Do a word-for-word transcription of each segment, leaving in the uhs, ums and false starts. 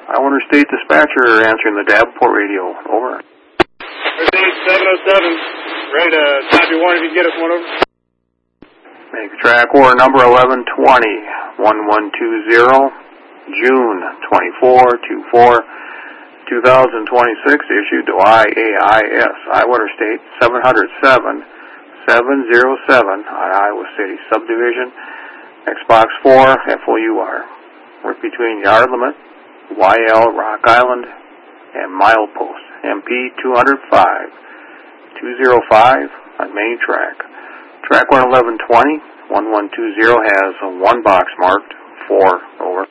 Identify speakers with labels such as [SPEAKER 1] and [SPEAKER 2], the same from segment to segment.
[SPEAKER 1] Islander State Dispatcher answering the Davenport radio. Over.
[SPEAKER 2] State seven oh seven. Ready to type your warning if you can get us one over.
[SPEAKER 1] Make track order number eleven twenty, one one two zero, June twenty-fourth, twenty-four, two thousand twenty-six, issued to I A I S, Islander State seven oh seven, seven oh seven, Iowa City Subdivision, Xbox four, F O U R. Work between yard limit, Y L, Rock Island, and milepost, M P two oh five, two oh five on main track. Track one eleven twenty, one one two zero has a one box marked, four, over.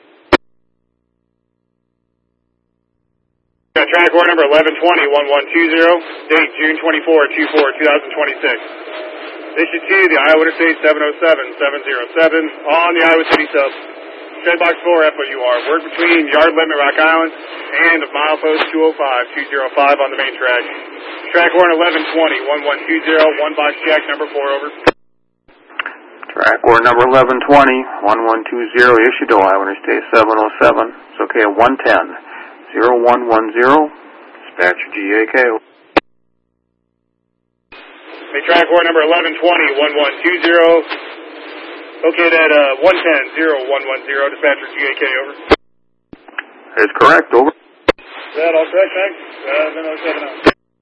[SPEAKER 2] Track order number eleven twenty, one one two zero, date June twenty-fourth, twenty twenty-six. Issue to the Iowa Interstate seven oh seven, seven oh seven on the Iowa City Sub. Shed box four, F O U R. Work between yard limit, Rock Island, and of milepost two oh five, two oh five on the main track. Track order eleven twenty, one one two zero, one box jack number four, over.
[SPEAKER 1] Track order number eleven twenty, one one two zero, issued to Iowa Interstate seven oh seven. It's okay at one ten, zero one one zero, dispatcher G A K.
[SPEAKER 2] May track order number eleven twenty, one one two zero. Okay, at uh, one ten, zero one one zero, dispatcher G A K, over.
[SPEAKER 1] That is correct, over.
[SPEAKER 2] That all correct, thanks. seven oh seven out.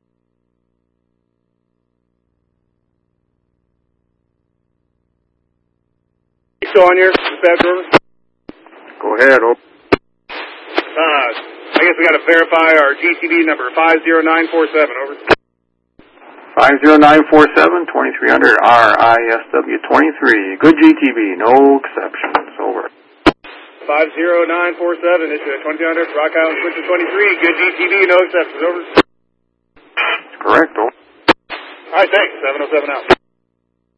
[SPEAKER 2] Still on here, dispatcher, over.
[SPEAKER 1] Go ahead, over.
[SPEAKER 2] Uh, I guess we got to verify our G T D number, five oh nine four seven, over.
[SPEAKER 1] five oh nine four seven, twenty-three hundred R I S W twenty-three. Good G T B, no exceptions. Over.
[SPEAKER 2] five oh nine four seven, issue at twenty-two hundred, Rock Island, switch to twenty-three. Good G T B, no exceptions. Over.
[SPEAKER 1] That's correct, over.
[SPEAKER 2] All right, thanks. seven oh seven out.